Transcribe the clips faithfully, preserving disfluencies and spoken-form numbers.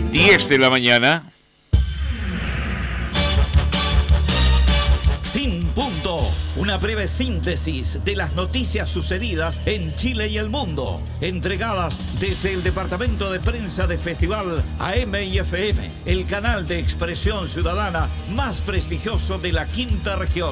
diez de la mañana. Sin punto, una breve síntesis de las noticias sucedidas en Chile y el mundo, entregadas desde el Departamento de Prensa de Festival A M y F M, el canal de expresión ciudadana más prestigioso de la quinta región.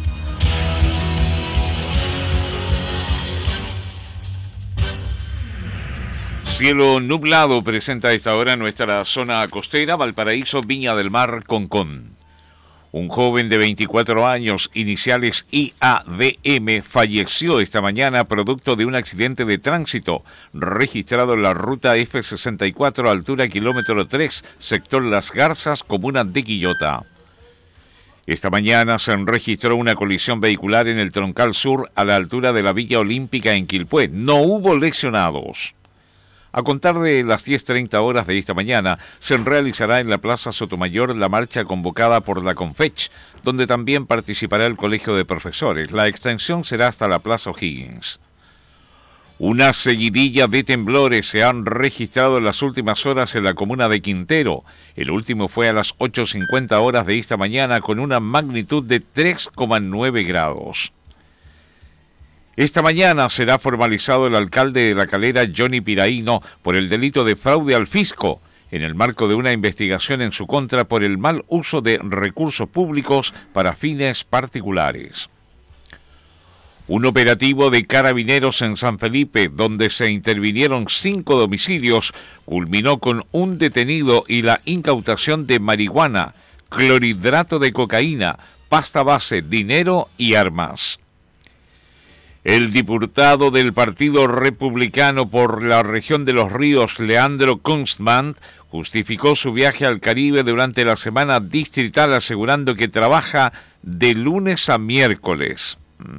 Cielo nublado presenta a esta hora nuestra zona costera, Valparaíso, Viña del Mar, Concón. Un joven de veinticuatro años, iniciales I A D M, falleció esta mañana producto de un accidente de tránsito registrado en la ruta F sesenta y cuatro, altura kilómetro tres, sector Las Garzas, comuna de Quillota. Esta mañana se registró una colisión vehicular en el troncal sur a la altura de la Villa Olímpica en Quilpué. No hubo lesionados. A contar de las diez treinta horas de esta mañana, se realizará en la Plaza Sotomayor la marcha convocada por la Confech, donde también participará el Colegio de Profesores. La extensión será hasta la Plaza O'Higgins. Una seguidilla de temblores se han registrado en las últimas horas en la comuna de Quintero. El último fue a las ocho cincuenta horas de esta mañana con una magnitud de tres coma nueve grados. Esta mañana será formalizado el alcalde de La Calera, Johnny Piraíno, por el delito de fraude al fisco, en el marco de una investigación en su contra por el mal uso de recursos públicos para fines particulares. Un operativo de carabineros en San Felipe, donde se intervinieron cinco domicilios, culminó con un detenido y la incautación de marihuana, clorhidrato de cocaína, pasta base, dinero y armas. El diputado del Partido Republicano por la región de Los Ríos, Leandro Kunstmann, justificó su viaje al Caribe durante la semana distrital asegurando que trabaja de lunes a miércoles.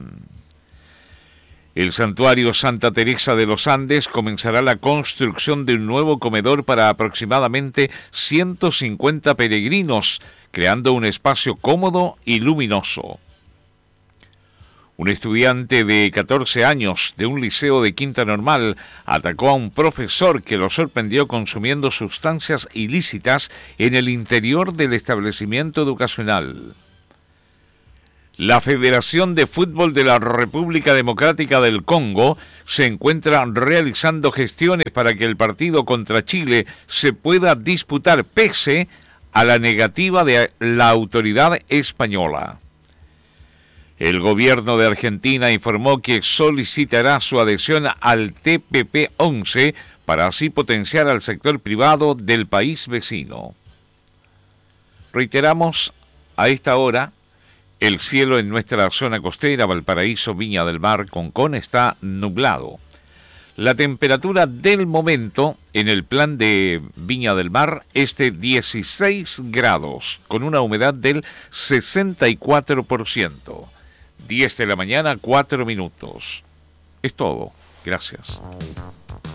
El santuario Santa Teresa de los Andes comenzará la construcción de un nuevo comedor para aproximadamente ciento cincuenta peregrinos, creando un espacio cómodo y luminoso. Un estudiante de catorce años de un liceo de Quinta Normal atacó a un profesor que lo sorprendió consumiendo sustancias ilícitas en el interior del establecimiento educacional. La Federación de Fútbol de la República Democrática del Congo se encuentra realizando gestiones para que el partido contra Chile se pueda disputar pese a la negativa de la autoridad española. El gobierno de Argentina informó que solicitará su adhesión al T P P once para así potenciar al sector privado del país vecino. Reiteramos, a esta hora, el cielo en nuestra zona costera, Valparaíso, Viña del Mar, Concón, está nublado. La temperatura del momento en el plan de Viña del Mar es de dieciséis grados, con una humedad del sesenta y cuatro por ciento. diez de la mañana, cuatro minutos. Es todo. Gracias.